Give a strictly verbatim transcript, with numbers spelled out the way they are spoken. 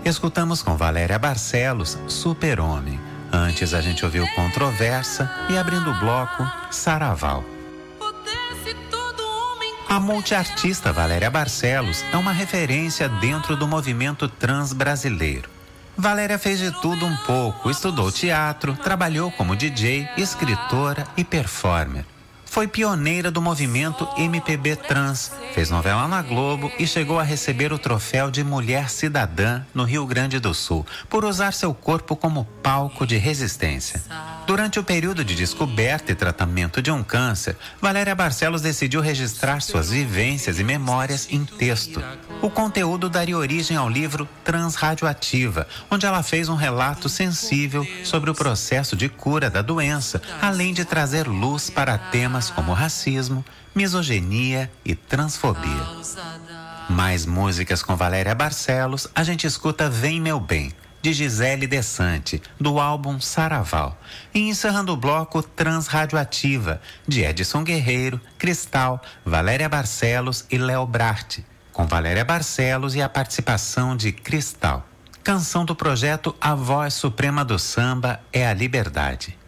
Escutamos com Valéria Barcelos, Super-Homem. Antes a gente ouviu Controversa e, abrindo o bloco, Saraval. A multiartista Valéria Barcelos é uma referência dentro do movimento trans brasileiro. Valéria fez de tudo um pouco, estudou teatro, trabalhou como D J, escritora e performer. Foi pioneira do movimento M P B trans, fez novela na Globo e chegou a receber o troféu de Mulher Cidadã no Rio Grande do Sul, por usar seu corpo como palco de resistência. Durante o período de descoberta e tratamento de um câncer, Valéria Barcelos decidiu registrar suas vivências e memórias em texto. O conteúdo daria origem ao livro Transradioativa, onde ela fez um relato sensível sobre o processo de cura da doença, além de trazer luz para temas como racismo, misoginia e transfobia. Mais músicas com Valéria Barcelos, a gente escuta Vem Meu Bem, de Gisele Desante, do álbum Saraval. E encerrando o bloco Transradioativa, de Edson Guerreiro, Cristal, Valéria Barcelos e Léo Brart, com Valéria Barcelos e a participação de Cristal. Canção do projeto A Voz Suprema do Samba é a Liberdade.